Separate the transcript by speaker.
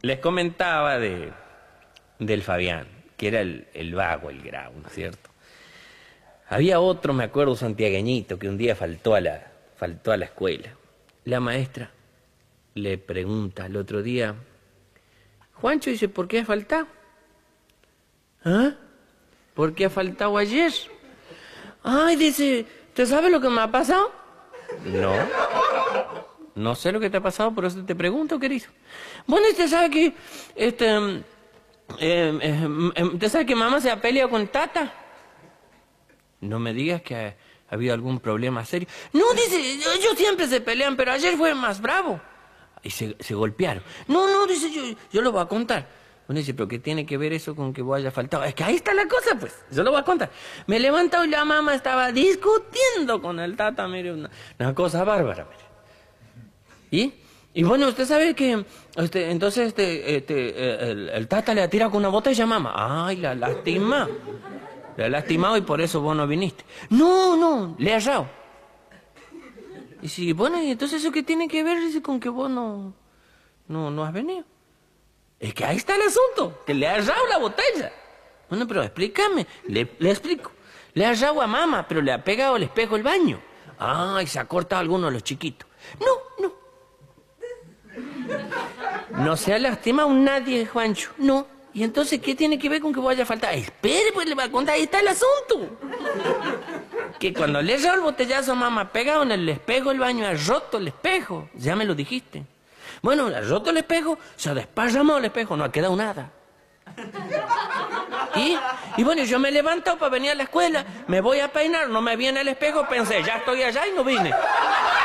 Speaker 1: les comentaba del Fabián, que era el vago, el grau, ¿no es cierto? Había otro, me acuerdo, santiagueñito, que un día faltó a la escuela. La maestra le pregunta el otro día, Juancho, dice, ¿por qué has faltado? ¿Ah? ¿Por qué has faltado ayer? Ay, dice, ¿te sabes lo que me ha pasado? No. No sé lo que te ha pasado, por eso te pregunto, querido. Bueno, usted sabe que, ¿usted sabe que mamá se ha peleado con Tata? No me digas que ha habido algún problema serio. No, dice, ellos siempre se pelean, pero ayer fue más bravo. Y se golpearon. No, dice, yo lo voy a contar. Bueno, dice, ¿pero qué tiene que ver eso con que vos hayas faltado? Es que ahí está la cosa, pues. Yo lo voy a contar. Me he levantado y la mamá estaba discutiendo con el Tata, mire, una cosa bárbara, mire. Y bueno, usted sabe que entonces el Tata le ha tirado con una botella a mamá. Ay, la lastima. Le ha lastimado y por eso vos no viniste. No, le ha errado. Y sí, bueno, ¿y entonces eso qué tiene que ver dice, con que vos no has venido? Es que ahí está el asunto, que le ha errado la botella. Bueno, pero explícame, le explico. Le ha errado a mamá, pero le ha pegado el espejo el baño. Ay, se ha cortado alguno de los chiquitos. No. No se ha lastimado nadie, Juancho, no. ¿Y entonces qué tiene que ver con que vos haya faltado? Espere, pues le va a contar, ahí está el asunto. Que cuando le ha el botellazo a mamá, pegado en el espejo del baño, ha roto el espejo. Ya me lo dijiste. Bueno, ha roto el espejo, se ha desparramado el espejo, no ha quedado nada. Y bueno, yo me he levantado para venir a la escuela, me voy a peinar, no me viene el espejo, pensé, ya estoy allá y no vine.